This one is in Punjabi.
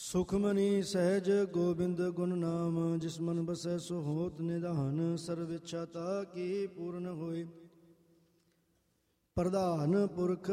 ਸੁਖਮਨੀ ਸਹਿਜ ਗੋਬਿੰਦ ਗੁਣ ਨਾਮ, ਜਿਸ ਮਨ ਬਸੈ ਸੋ ਹੋਤ ਨਿਧਾਨ। ਸਰਵ ਇੱਛਾ ਤਾ ਕੀ ਪੂਰਨ ਹੋਏ, ਪ੍ਰਧਾਨ ਪੁਰਖ